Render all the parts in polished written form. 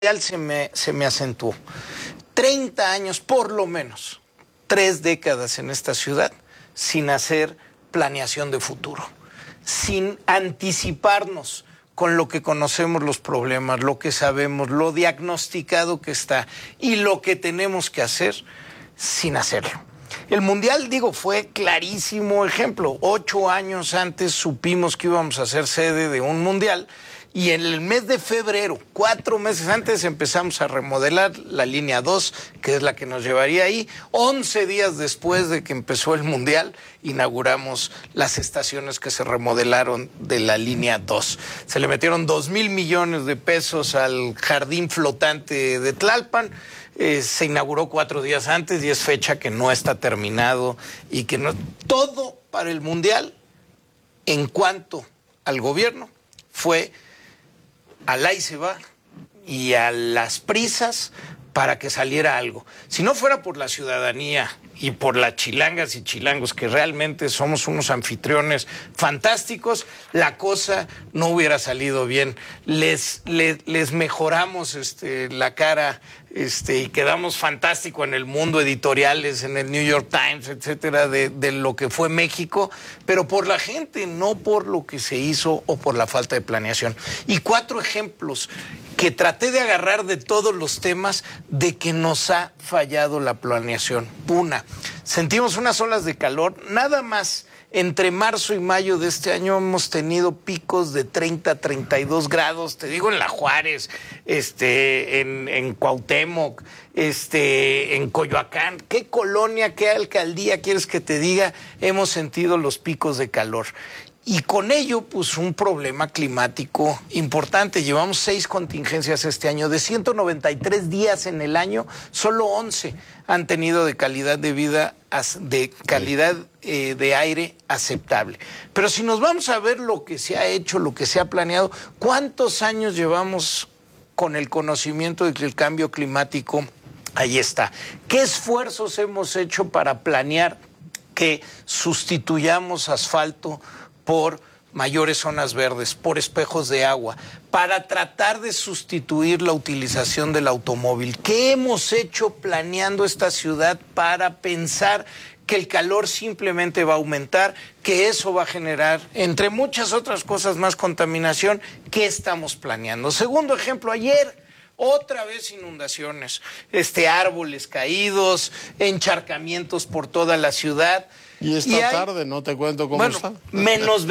se me acentuó. 30 años, por lo menos, 3 décadas en esta ciudad, sin hacer planeación de futuro, sin anticiparnos con lo que conocemos los problemas, lo que sabemos, lo diagnosticado que está y lo que tenemos que hacer sin hacerlo. El Mundial, fue clarísimo ejemplo. 8 años antes supimos que íbamos a ser sede de un Mundial y en el mes de febrero, 4 meses antes, empezamos a remodelar la línea 2, que es la que nos llevaría ahí. 11 días después de que empezó el Mundial, inauguramos las estaciones que se remodelaron de la línea 2. Se le metieron 2,000 millones de pesos al jardín flotante de Tlalpan. Se inauguró 4 días antes y es fecha que no está terminado y que no... Todo para el Mundial, en cuanto al gobierno, fue al ahí se va y a las prisas para que saliera algo. Si no fuera por la ciudadanía y por las chilangas y chilangos, que realmente somos unos anfitriones fantásticos, la cosa no hubiera salido bien. Les mejoramos la cara y quedamos fantástico en el mundo, editoriales, en el New York Times, etcétera, de lo que fue México, pero por la gente, no por lo que se hizo o por la falta de planeación. Y 4 ejemplos que traté de agarrar de todos los temas de que nos ha fallado la planeación. Una, sentimos unas olas de calor, nada más entre marzo y mayo de este año hemos tenido picos de 30, 32 grados, te digo en La Juárez, en Cuauhtémoc, en Coyoacán. ¿Qué colonia, qué alcaldía quieres que te diga? Hemos sentido los picos de calor. Y con ello, pues, un problema climático importante. Llevamos 6 contingencias este año. De 193 días en el año, solo 11 han tenido de calidad de vida, de calidad de aire aceptable. Pero si nos vamos a ver lo que se ha hecho, lo que se ha planeado, ¿cuántos años llevamos con el conocimiento de que el cambio climático ahí está? ¿Qué esfuerzos hemos hecho para planear que sustituyamos asfalto por mayores zonas verdes, por espejos de agua, para tratar de sustituir la utilización del automóvil? ¿Qué hemos hecho planeando esta ciudad para pensar que el calor simplemente va a aumentar, que eso va a generar, entre muchas otras cosas más, contaminación? ¿Qué estamos planeando? Segundo ejemplo, ayer otra vez inundaciones, árboles caídos, encharcamientos por toda la ciudad. Y esta tarde no te cuento cómo está. Menos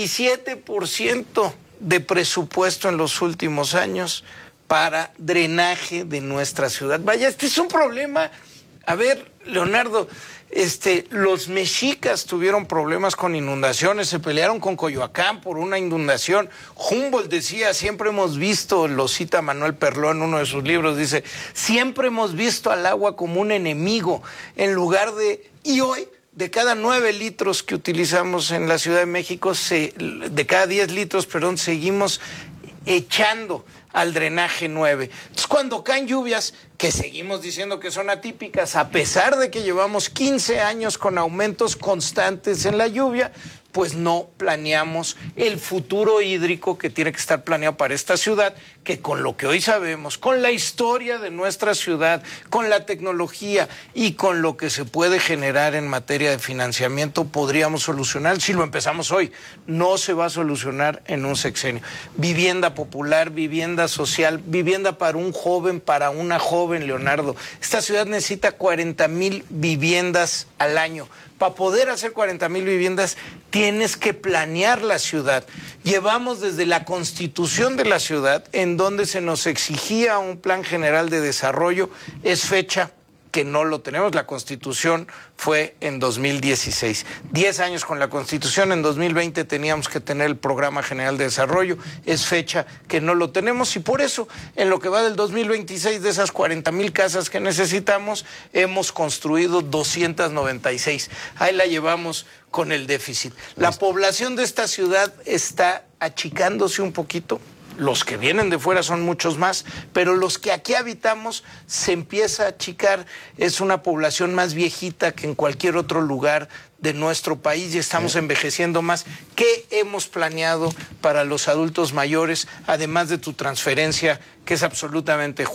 27% de presupuesto en los últimos años para drenaje de nuestra ciudad. Vaya, este es un problema. A ver, Leonardo, los mexicas tuvieron problemas con inundaciones, se pelearon con Coyoacán por una inundación. Humboldt decía, siempre hemos visto, lo cita Manuel Perló en uno de sus libros, dice, siempre hemos visto al agua como un enemigo, en lugar de... Y hoy, de cada 9 litros que utilizamos en la Ciudad de México, de cada 10 litros, seguimos echando al drenaje 9. Entonces, cuando caen lluvias, que seguimos diciendo que son atípicas, a pesar de que llevamos 15 años con aumentos constantes en la lluvia, pues no planeamos el futuro hídrico que tiene que estar planeado para esta ciudad, que con lo que hoy sabemos, con la historia de nuestra ciudad, con la tecnología y con lo que se puede generar en materia de financiamiento, podríamos solucionar. Si lo empezamos hoy, no se va a solucionar en un sexenio. Vivienda popular, vivienda social, vivienda para un joven, para una joven, Leonardo. Esta ciudad necesita 40,000 viviendas al año. Para poder hacer 40,000 viviendas, tienes que planear la ciudad. Llevamos desde la Constitución de la ciudad, en donde se nos exigía un plan general de desarrollo, es fecha que no lo tenemos. La Constitución fue en 2016. 10 años con la Constitución, en 2020 teníamos que tener el Programa General de Desarrollo, es fecha que no lo tenemos y por eso en lo que va del 2026, de esas 40,000 casas que necesitamos, hemos construido 296. Ahí la llevamos con el déficit. La población de esta ciudad está achicándose un poquito, Los que vienen de fuera son muchos más, pero los que aquí habitamos se empieza a achicar. Es una población más viejita que en cualquier otro lugar de nuestro país y estamos envejeciendo más. ¿Qué hemos planeado para los adultos mayores, además de tu transferencia, que es absolutamente justa?